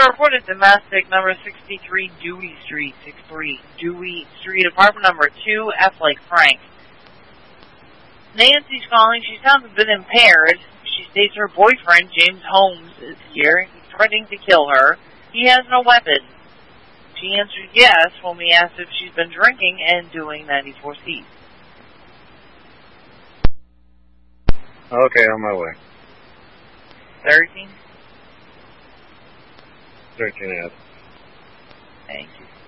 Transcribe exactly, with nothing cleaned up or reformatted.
a report at domestic number sixty-three Dewey Street, sixty-three Dewey Street, apartment number two, F like Frank. Nancy's calling. She sounds a bit impaired. She states her boyfriend, James Holmes, is here. He's threatening to kill her. He has no weapon. She answered yes when we asked if she's been drinking and doing ninety-four C. Okay, on my way. thirteen? thirteen, yes. Thank you.